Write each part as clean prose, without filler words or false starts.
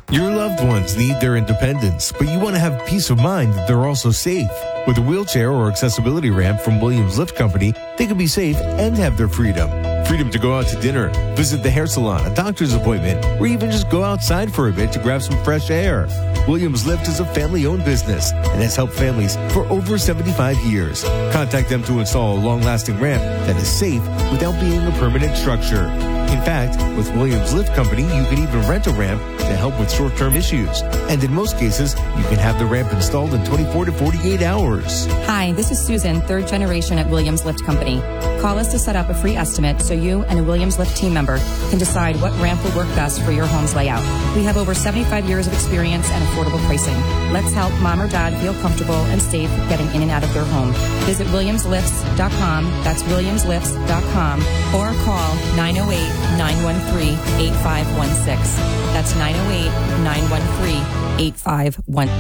Your loved ones need their independence, but you want to have peace of mind that they're also safe. With a wheelchair or accessibility ramp from Williams Lift Company, they can be safe and have their freedom. Freedom to go out to dinner, visit the hair salon, a doctor's appointment, or even just go outside for a bit to grab some fresh air. Williams Lift is a family-owned business and has helped families for over 75 years. Contact them to install a long-lasting ramp that is safe without being a permanent structure. In fact, with Williams Lift Company, you can even rent a ramp to help with short-term issues. And in most cases, you can have the ramp installed in 24 to 48 hours. Hi, this is Susan, third generation at Williams Lift Company. Call us to set up a free estimate so you and a Williams Lift team member can decide what ramp will work best for your home's layout. We have over 75 years of experience and affordable pricing. Let's help mom or dad feel comfortable and safe getting in and out of their home. Visit WilliamsLifts.com, that's WilliamsLifts.com, or call 908-913-8516. That's 908-913-8516.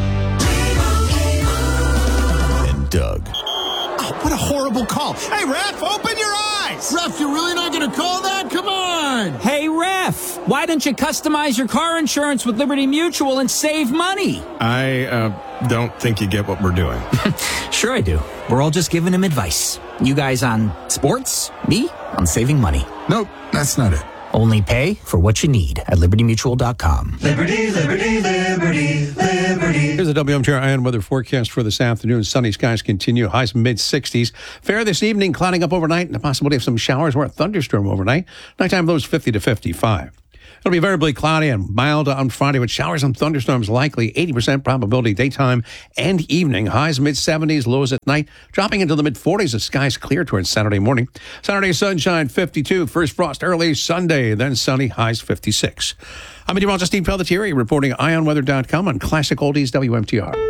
And Doug. Oh, what a horrible call. Hey, Ref, open your eyes. Ref, you're really not going to call that? Come on. Hey, Ref, why don't you customize your car insurance with Liberty Mutual and save money? I don't think you get what we're doing. Sure I do. We're all just giving him advice. You guys on sports, me on saving money. Nope, that's not it. Only pay for what you need at libertymutual.com. Liberty, liberty, liberty, liberty. Here's the WMTR weather forecast for this afternoon. Sunny skies continue. Highs mid-60s. Fair this evening, clouding up overnight, and the possibility of some showers or a thunderstorm overnight. Nighttime lows 50 to 55. It'll be variably cloudy and mild on Friday with showers and thunderstorms likely. 80% probability daytime and evening. Highs mid-70s, lows at night, dropping into the mid-40s as skies clear towards Saturday morning. Saturday sunshine 52, first frost early Sunday, then sunny, highs 56. I'm meteorologist Steve Pelletieri reporting IONweather.com on Classic Oldies WMTR.